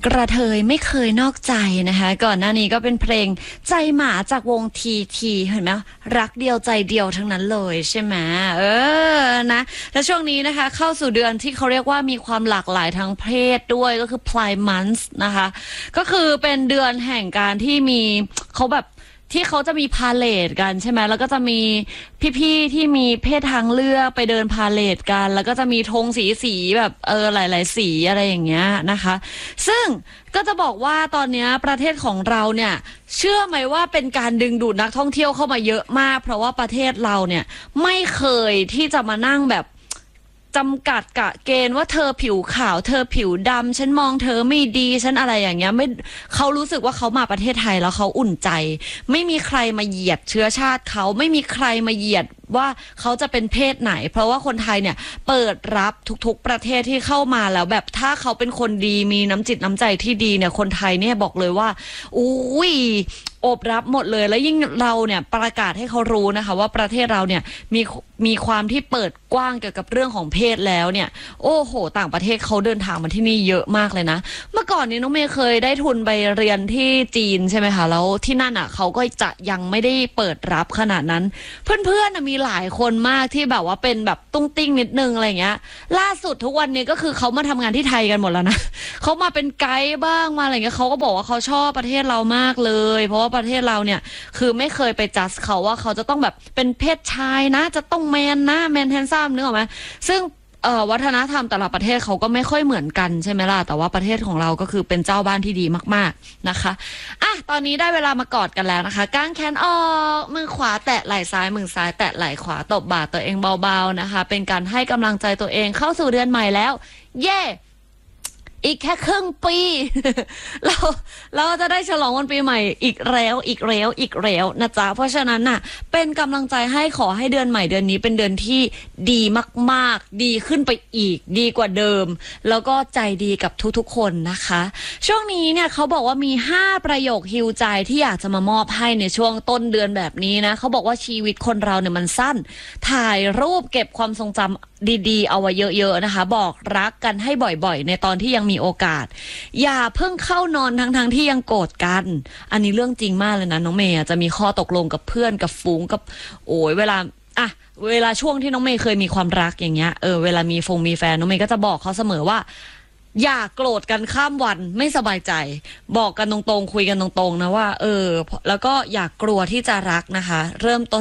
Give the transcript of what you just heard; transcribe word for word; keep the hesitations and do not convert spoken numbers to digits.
กระเทยไม่เคยนอกใจนะคะก่อนหน้านี้ก็เป็นเพลงใจหมาจากวงทีทีเห็นไหมรักเดียวใจเดียวทั้งนั้นเลยใช่ไหมเออนะและช่วงนี้นะคะเข้าสู่เดือนที่เขาเรียกว่ามีความหลากหลายทางเพศด้วยก็คือ Pride Month นะคะก็คือเป็นเดือนแห่งการที่มีเขาแบบที่เขาจะมีพาเลทกันใช่ไหมแล้วก็จะมีพี่ๆที่มีเพศทางเลือกไปเดินพาเลทกันแล้วก็จะมีธงสีสีแบบเออหลายๆสีอะไรอย่างเงี้ยนะคะซึ่งก็จะบอกว่าตอนนี้ประเทศของเราเนี่ยเชื่อไหมว่าเป็นการดึงดูดนักท่องเที่ยวเข้ามาเยอะมากเพราะว่าประเทศเราเนี่ยไม่เคยที่จะมานั่งแบบจำกัดกะเกณฑ์ว่าเธอผิวขาวเธอผิวดำฉันมองเธอไม่ดีฉันอะไรอย่างเงี้ยไม่เขารู้สึกว่าเขามาประเทศไทยแล้วเขาอุ่นใจไม่มีใครมาเหยียดเชื้อชาติเขาไม่มีใครมาเหยียดว่าเขาจะเป็นเพศไหนเพราะว่าคนไทยเนี่ยเปิดรับทุกๆประเทศที่เข้ามาแล้วแบบถ้าเขาเป็นคนดีมีน้ำจิตน้ำใจที่ดีเนี่ยคนไทยเนี่ยบอกเลยว่าอุ้ยโอบรับหมดเลยแล้วยิ่งเราเนี่ยประกาศให้เขารู้นะคะว่าประเทศเราเนี่ยมีมีความที่เปิดกว้างเกี่ยวกับเรื่องของเพศแล้วเนี่ยโอ้โหต่างประเทศเขาเดินทางมาที่นี่เยอะมากเลยนะเมื่อก่อนนี้น้องเมย์เคยได้ทุนไปเรียนที่จีนใช่ไหมคะแล้วที่นั่นอ่ะเขาก็จะยังไม่ได้เปิดรับขนาดนั้นเพื่อนๆมีหลายคนมากที่แบบว่าเป็นแบบตุ้งติ้งนิดนึงอะไรเงี้ยล่าสุดทุกวันนี้ก็คือเขามาทำงานที่ไทยกันหมดแล้วนะเขามาเป็นไกด์บ้างมาอะไรเงี้ยเขาก็บอกว่าเขาชอบประเทศเรามากเลยเพราะว่าประเทศเราเนี่ยคือไม่เคยไปจัดเขาว่าเขาจะต้องแบบเป็นเพศชายนะจะต้องแมนนะแมนแฮนซัมนึกออกไหมซึ่งเอ่อวัฒนธรรมแต่ละประเทศเขาก็ไม่ค่อยเหมือนกันใช่ไหมล่ะแต่ว่าประเทศของเราก็คือเป็นเจ้าบ้านที่ดีมากๆนะคะอ่ะตอนนี้ได้เวลามากอดกันแล้วนะคะก้างแขนออกมือขวาแตะไหล่ซ้ายมือซ้ายแตะไหล่ขวาตบบ่าตัวเองเบาๆนะคะเป็นการให้กำลังใจตัวเองเข้าสู่เดือนใหม่แล้วเย่อีกแค่ครึ่งปี เราเราจะได้ฉลองวันปีใหม่อีกแล้วอีกแล้วอีกแล้วนะจ๊ะเพราะฉะนั้นน่ะเป็นกำลังใจให้ขอให้เดือนใหม่เดือนนี้เป็นเดือนที่ดีมากๆดีขึ้นไปอีกดีกว่าเดิมแล้วก็ใจดีกับทุกๆคนนะคะช่วงนี้เนี่ยเขาบอกว่ามีห้าประโยคฮีลใจที่อยากจะมามอบให้ในช่วงต้นเดือนแบบนี้นะเขาบอกว่าชีวิตคนเราเนี่ยมันสั้นถ่ายรูปเก็บความทรงจำดีๆเอาไว้เยอะๆนะคะบอกรักกันให้บ่อยๆในตอนที่ยังมีโอกาสอย่าเพิ่งเข้านอนทั้งๆที่ยังโกรธกันอันนี้เรื่องจริงมากเลยนะน้องเมย์จะมีข้อตกลงกับเพื่อนกับฝูงกับโอ้ยเวลาอะเวลาช่วงที่น้องเมย์เคยมีความรักอย่างเงี้ยเออเวลามีฟงมีแฟนน้องเมย์ก็จะบอกเขาเสมอว่าอย่าโกรธกันข้ามวันไม่สบายใจบอกกันตรงๆคุยกันตรงๆนะว่าเออแล้วก็อย่ากลัวที่จะรักนะคะเริ่มต้น